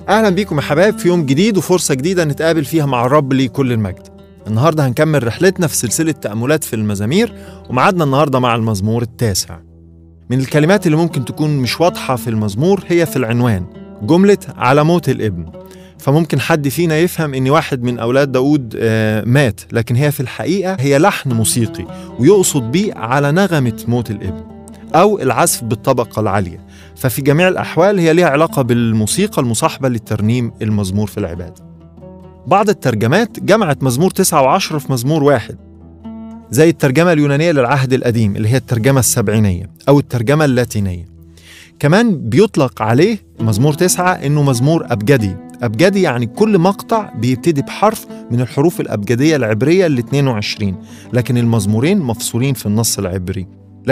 أهلا بيكم يا حبايب في يوم جديد وفرصة جديدة نتقابل فيها مع الرب ليه كل المجد. النهاردة هنكمل رحلتنا في سلسلة تأملات في المزامير، ومعادنا النهاردة مع المزمور 9. من الكلمات اللي ممكن تكون مش واضحة في المزمور هي في العنوان جملة على موت الابن. فممكن حد فينا يفهم إن واحد من أولاد داود مات، لكن هي في الحقيقة هي لحن موسيقي ويقصد بيه على نغمة موت الابن أو العزف بالطبقة العالية. ففي جميع الأحوال هي ليها علاقة بالموسيقى المصاحبة للترنيم المزمور في العبادة. بعض الترجمات جمعت مزمور 9 و10 في مزمور واحد، زي الترجمة اليونانية للعهد القديم اللي هي الترجمة السبعينية أو الترجمة اللاتينية. كمان بيطلق عليه مزمور 9 إنه مزمور أبجدي. أبجدي يعني كل مقطع بيبتدي بحرف من الحروف الأبجدية العبرية ال 22، لكن المزمورين مفصولين في النص العبري.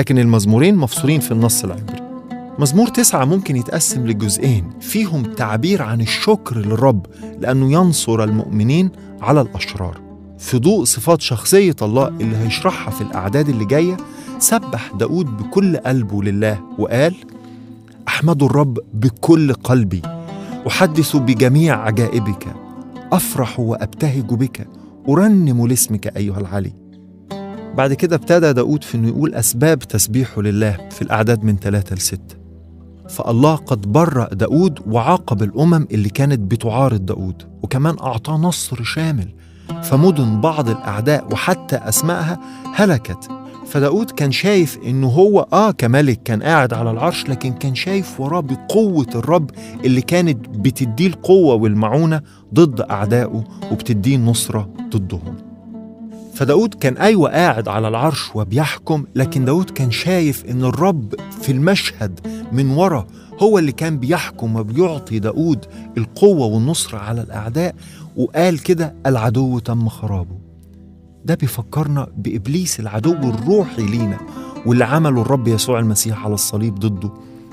مزمور 9 ممكن يتقسم لجزئين فيهم تعبير عن الشكر للرب لأنه ينصر المؤمنين على الأشرار. في ضوء صفات شخصية الله اللي هيشرحها في الأعداد اللي جاية، سبح داود بكل قلبه لله وقال: أحمد الرب بكل قلبي، أحدث بجميع عجائبك، أفرح وأبتهج بك، أرنم لاسمك أيها العلي. بعد كده ابتدى داود في أنه يقول أسباب تسبيحه لله في الأعداد من 3 ل6. فالله قد برأ داود وعاقب الأمم اللي كانت بتعارض داود، وكمان أعطاه نصر شامل، فمدن بعض الأعداء وحتى أسمائها هلكت. فداود كان شايف إنه هو كملك كان قاعد على العرش، لكن كان شايف وراه بقوة الرب اللي كانت بتديه القوة والمعونة ضد أعدائه وبتديه النصرة ضدهم. فداود كان قاعد على العرش وبيحكم، لكن داود كان شايف إن الرب في المشهد من ورا هو اللي كان بيحكم وبيعطي داود القوة والنصر على الأعداء. وقال كده: العدو تم خرابه. ده بيفكرنا بإبليس العدو الروحي لينا واللي عمله الرب يسوع المسيح على الصليب ضده.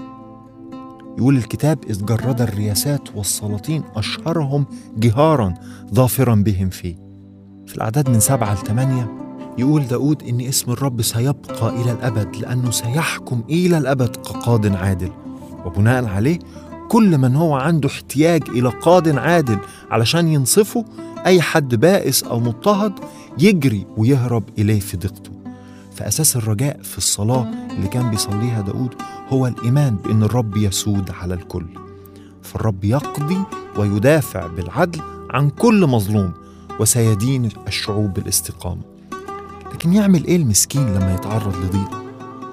يقول الكتاب: إذ جرد الرياسات والسلاطين أشهرهم جهارا ظافرا بهم فيه. في الأعداد من 7 ل 8 يقول داود إن اسم الرب سيبقى إلى الأبد لأنه سيحكم إلى الأبد كقاض عادل. وبناء عليه كل من هو عنده احتياج إلى قاض عادل علشان ينصفه، أي حد بائس أو مضطهد يجري ويهرب إليه في ضيقته. فأساس الرجاء في الصلاة اللي كان بيصليها داود هو الإيمان بأن الرب يسود على الكل. فالرب يقضي ويدافع بالعدل عن كل مظلوم، وسيدين الشعوب بالاستقامة. لكن يعمل إيه المسكين لما يتعرض لضيقة؟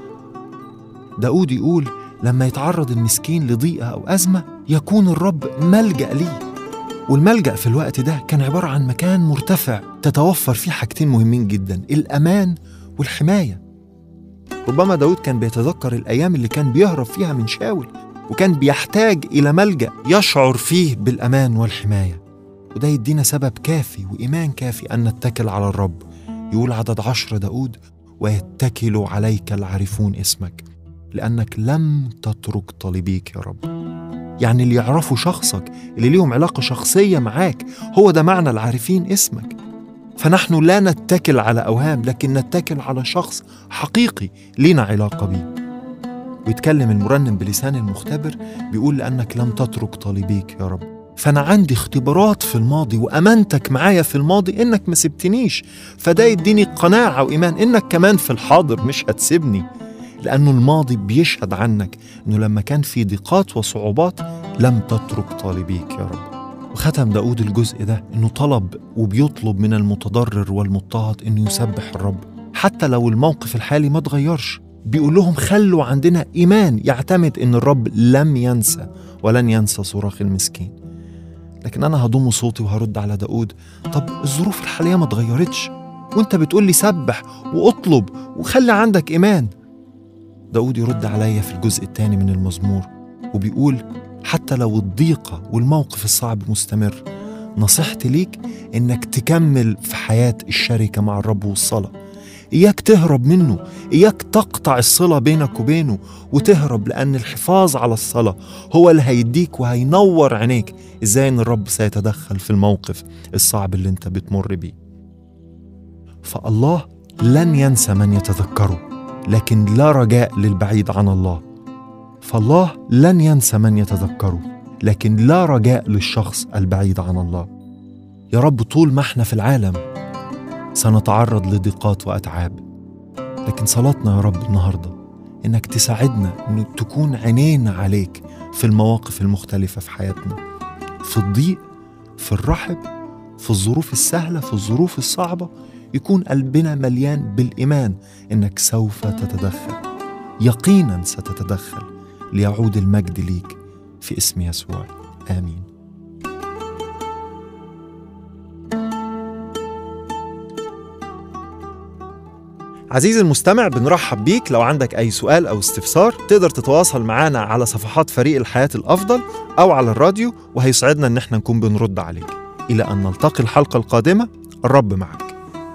داود يقول: لما يتعرض المسكين لضيقة أو أزمة يكون الرب ملجأ ليه. والملجأ في الوقت ده كان عبارة عن مكان مرتفع تتوفر فيه حاجتين مهمين جدا: الأمان والحماية. ربما داود كان بيتذكر الأيام اللي كان بيهرب فيها من شاول، وكان بيحتاج إلى ملجأ يشعر فيه بالأمان والحماية. وده يدينا سبب كافي وإيمان كافي أن نتكل على الرب. يقول عدد 10 داود: ويتكل عليك العارفون اسمك لأنك لم تترك طالبيك يا رب. يعني اللي يعرفوا شخصك، اللي ليهم علاقة شخصية معاك، هو ده معنى العارفين اسمك. فنحن لا نتكل على أوهام، لكن نتكل على شخص حقيقي لينا علاقة بيه. ويتكلم المرنم بلسان المختبر بيقول: لأنك لم تترك طالبيك يا رب. فأنا عندي اختبارات في الماضي وأمانتك معايا في الماضي إنك ما سبتنيش، فده يديني قناعة وإيمان إنك كمان في الحاضر مش هتسيبني، لأنه الماضي بيشهد عنك إنه لما كان في ضيقات وصعوبات لم تترك طالبيك يا رب. وختم داود الجزء ده إنه طلب وبيطلب من المتضرر والمضطهد إنه يسبح الرب حتى لو الموقف الحالي ما تغيرش. بيقول لهم: خلوا عندنا إيمان يعتمد إن الرب لم ينسى ولن ينسى صراخ المسكين. لكن أنا هضم صوتي وهرد على داود: طب الظروف الحالية ما تغيرتش وانت بتقول لي سبح واطلب وخلي عندك إيمان. داود يرد عليا في الجزء الثاني من المزمور وبيقول: حتى لو الضيقة والموقف الصعب مستمر، نصيحتي ليك إنك تكمل في حياة الشركة مع الرب والصلاة. إياك تهرب منه، إياك تقطع الصلة بينك وبينه وتهرب، لأن الحفاظ على الصلاة هو اللي هيديك وهينور عينيك إزاي إن الرب سيتدخل في الموقف الصعب اللي انت بتمر بيه. فالله لن ينسى من يتذكره، لكن لا رجاء للبعيد عن الله. فالله لن ينسى من يتذكره، لكن لا رجاء للشخص البعيد عن الله. يا رب طول ما احنا في العالم سنتعرض لضيقات وأتعاب، لكن صلاتنا يا رب النهاردة إنك تساعدنا إن تكون عينينا عليك في المواقف المختلفة في حياتنا، في الضيق، في الرحب، في الظروف السهلة، في الظروف الصعبة، يكون قلبنا مليان بالإيمان إنك سوف تتدخل، يقينا ستتدخل ليعود المجد ليك في اسم يسوع. آمين. عزيزي المستمع، بنرحب بيك. لو عندك أي سؤال أو استفسار تقدر تتواصل معنا على صفحات فريق الحياة الأفضل أو على الراديو، وهيسعدنا إن احنا نكون بنرد عليك. إلى أن نلتقي الحلقة القادمة، الرب معك.